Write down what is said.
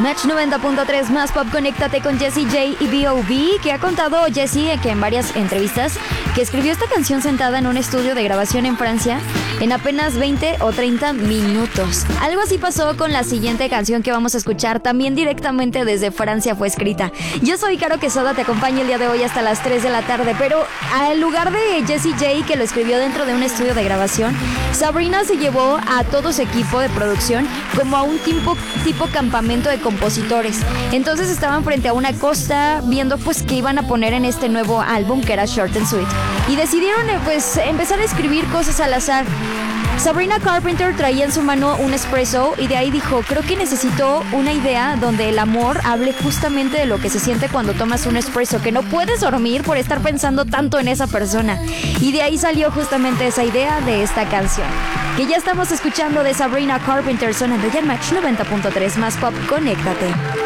Match 90.3 más pop, conéctate con Jessie J y B.O.B, que ha contado Jessie que en varias entrevistas que escribió esta canción sentada en un estudio de grabación en Francia en apenas 20 o 30 minutos. Algo así pasó con la siguiente canción que vamos a escuchar, también directamente desde Francia fue escrita. Yo soy Caro Quesada, te acompaño el día de hoy hasta las 3 de la tarde, pero al lugar de Jessie J, que lo escribió dentro de un estudio de grabación, Sabrina se llevó a todo su equipo de producción como a un tipo campamento de compositores. Entonces estaban frente a una costa viendo pues qué iban a poner en este nuevo álbum, que era Short and Sweet, y decidieron pues empezar a escribir cosas al azar. Sabrina Carpenter traía en su mano un espresso y de ahí dijo: creo que necesito una idea donde el amor hable justamente de lo que se siente cuando tomas un espresso, que no puedes dormir por estar pensando tanto en esa persona. Y de ahí salió justamente esa idea de esta canción, que ya estamos escuchando de Sabrina Carpenter, sonando ya en Match 90.3 más pop, conéctate.